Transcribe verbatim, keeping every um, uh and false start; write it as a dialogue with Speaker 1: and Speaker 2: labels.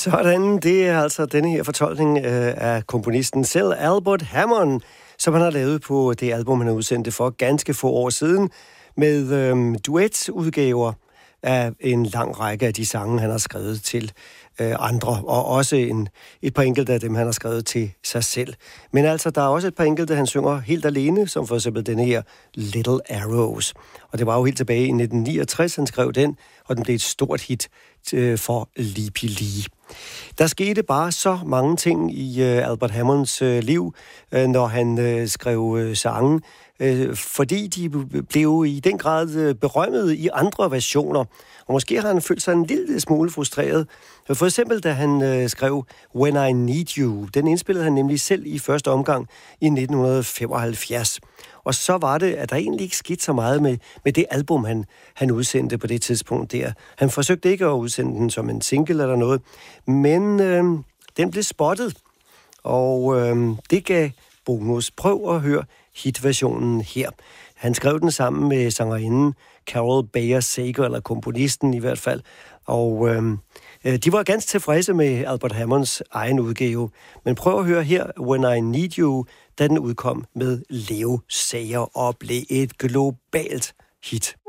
Speaker 1: Sådan, det er altså denne her fortolkning øh, af komponisten selv, Albert Hammond, som han har lavet på det album, han har udsendt for ganske få år siden, med øh, duetudgaver af en lang række af de sange, han har skrevet til øh, andre, og også en, et par enkelte af dem, han har skrevet til sig selv. Men altså, der er også et par enkelte, han synger helt alene, som for eksempel denne her Little Arrows. Og det var jo helt tilbage i nitten niogtres, han skrev den, og den blev et stort hit øh, for Lipi Lee. Der skete bare så mange ting i øh, Albert Hammonds øh, liv, øh, når han øh, skrev øh, sange, øh, fordi de blev i den grad øh, berømmet i andre versioner. Og måske har han følt sig en lille smule frustreret. For eksempel, da han øh, skrev When I Need You. Den indspillede han nemlig selv i første omgang i nitten femoghalvfjerds. Og så var det, at der egentlig ikke skete så meget med, med det album, han, han udsendte på det tidspunkt der. Han forsøgte ikke at udsende den som en single eller noget, men øh, den blev spottet, og øh, det gav bonus. Prøv at høre hitversionen her. Han skrev den sammen med sangerinden Carol Bayer Sager, eller komponisten i hvert fald, og øh, de var ganske tilfredse med Albert Hammonds egen udgave. Men prøv at høre her, When I Need You, da den udkom med Leo Sayer og blev et globalt hit.